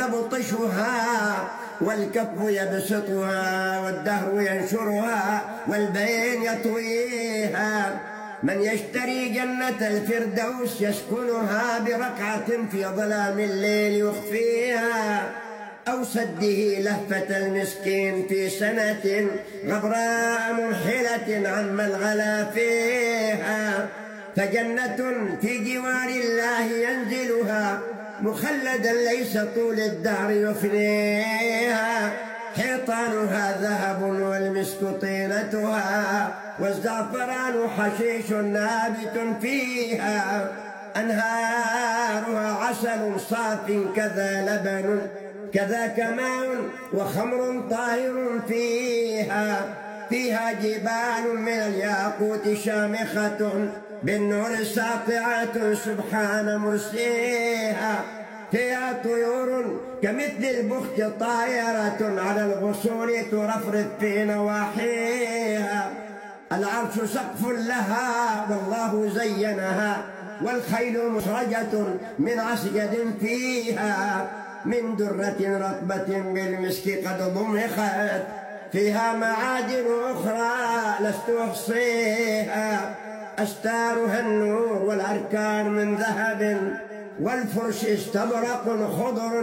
تبطشها والكف يبسطها والدهر ينشرها والبين يطويها. من يشتري جنة الفردوس يسكنها بركعة في ظلام الليل يخفيها، أو سده لهفة المسكين في سنة غبراء منحلة عما الغلا فيها. فجنة في جوار الله ينزلها مخلدا ليس طول الدهر يفنيها. حيطانها ذهب والمسك طينتها والزعفران حشيش نابت فيها. أنهارها عسل صاف كذا لبن كذاك ماء وخمر طاهر فيها. فيها جبال من الياقوت شامخة بالنور ساطعة سبحان مرسيها. فيها طيور كمثل البخت طائرة على الغصون ترفرف في نواحيها. العرش سقف لها والله زينها، والخيل مسرجة من عسجد فيها. من درة رطبة بالمسك قد ضمخت، فيها معادن أخرى لست أحصيها. أستارها النور والأركان من ذهب، والفرش استبرق خضر